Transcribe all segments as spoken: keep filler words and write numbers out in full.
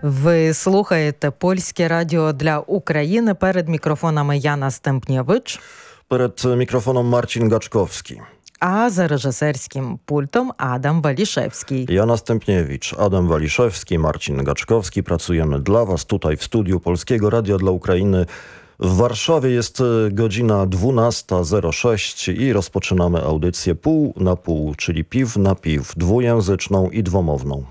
Ви слухаєте Польське радіо для України. Перед мікрофонами Яна Стемпнєвич. Перед мікрофоном Марcin Gaczkowski. А за режисерським пультом Адам Waliszewski. Jana Stępniewicz, Adam Waliszewski, Marcin Gaczkowski. Pracujemy dla Was tutaj w studiu Polskiego Radia dla Ukrainy. W Warszawie jest godzina dwunasta zero sześć i rozpoczynamy audycję pół na pół, czyli piw na piw, dwujęzyczną i dwomowną.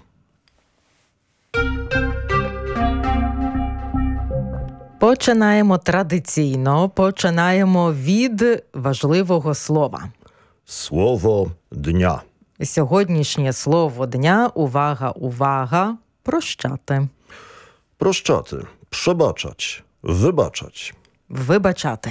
Починаємо традиційно, починаємо від важливого слова. Słowo dnia. Сьогоднішнє слово дня, увага, увага, прощати. Proszczaty, przebaczać, wybaczać. Wybачати.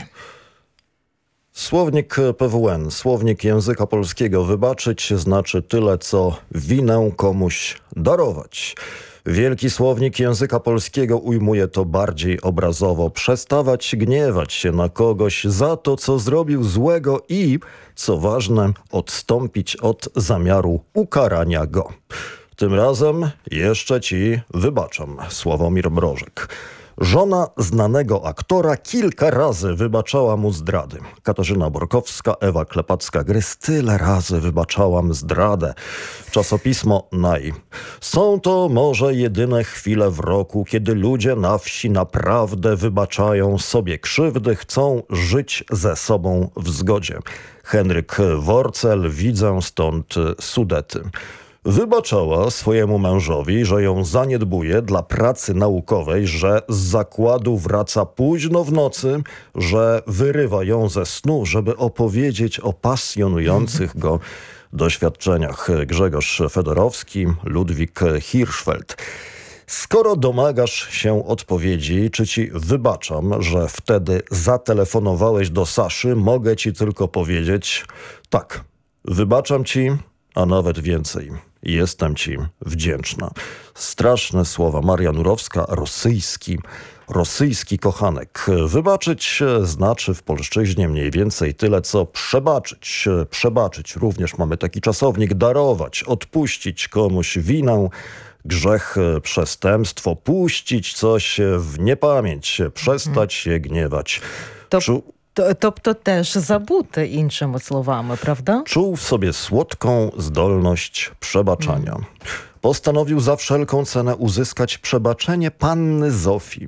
Słownik P W N, słownik języka polskiego. Wybaczyć znaczy tyle, co winę komuś darować. Wielki słownik języka polskiego ujmuje to bardziej obrazowo. Przestawać gniewać się na kogoś za to, co zrobił złego i, co ważne, odstąpić od zamiaru ukarania go. Tym razem jeszcze ci wybaczam. Sławomir Mrożek. Żona znanego aktora kilka razy wybaczała mu zdrady. Katarzyna Borkowska, Ewa Klepacka-Grys, tyle razy wybaczałam zdradę. Czasopismo Naj. Są to może jedyne chwile w roku, kiedy ludzie na wsi naprawdę wybaczają sobie krzywdy, chcą żyć ze sobą w zgodzie. Henryk Worcel, widzę stąd Sudety. Wybaczała swojemu mężowi, że ją zaniedbuje dla pracy naukowej, że z zakładu wraca późno w nocy, że wyrywa ją ze snu, żeby opowiedzieć o pasjonujących go doświadczeniach. Grzegorz Fedorowski, Ludwik Hirschfeld. Skoro domagasz się odpowiedzi, czy ci wybaczam, że wtedy zatelefonowałeś do Saszy, mogę ci tylko powiedzieć tak, wybaczam ci, a nawet więcej. Jestem ci wdzięczna. Straszne słowa. Maria Nurowska, rosyjski, rosyjski kochanek. Wybaczyć znaczy w polszczyźnie mniej więcej tyle, co przebaczyć. Przebaczyć również mamy taki czasownik. Darować, odpuścić komuś winę, grzech, przestępstwo, puścić coś w niepamięć, przestać się gniewać. To... Czu... Тобто теж забути, іншими словами, prawda? Czuł w sobie słodką zdolność przebaczania. Postanowił za wszelką cenę uzyskać przebaczenie panny Zofii.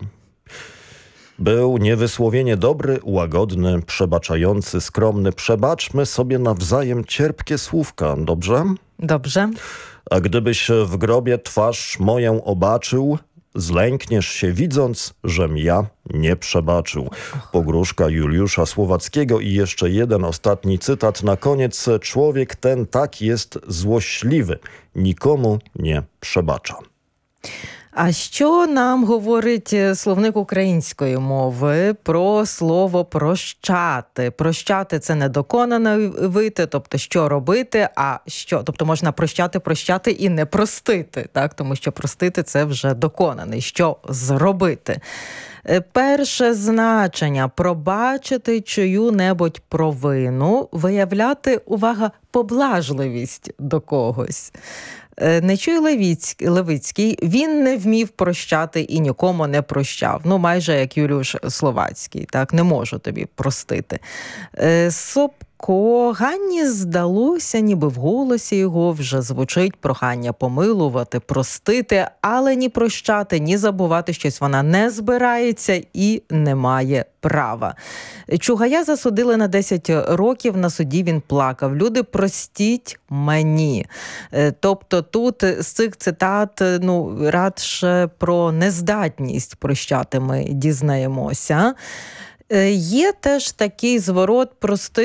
Był niewysłowienie dobry, łagodny, przebaczający, skromny. Przebaczmy sobie nawzajem cierpkie słówka, dobrze? Dobrze. A gdybyś w grobie twarz moją obaczył, zlękniesz się widząc, żem ja nie przebaczył. Pogróżka Juliusza Słowackiego i jeszcze jeden ostatni cytat na koniec. Człowiek ten tak jest złośliwy, nikomu nie przebacza. А що нам говорить словник української мови про слово «прощати»? Прощати – це недоконане вити, тобто що робити, а що? Тобто можна прощати, прощати і не простити, так? Тому що простити – це вже доконаний. Що зробити? Перше значення – пробачити чию-небудь провину, виявляти, увага, поблажливість до когось. Нечуй Левицький, він не вмів прощати і нікому не прощав. Ну, майже як Юліуш Словацький, так, не можу тобі простити. Собко Ганні здалося, ніби в голосі його вже звучить прохання помилувати, простити, але ні прощати, ні забувати щось вона не збирається і не має права. Чугая засудили на десять років, на суді він плакав. Люди, простіть мені. Тобто тут з цих цитат, ну, радше про нездатність прощати ми дізнаємося. Є теж такий зворот прости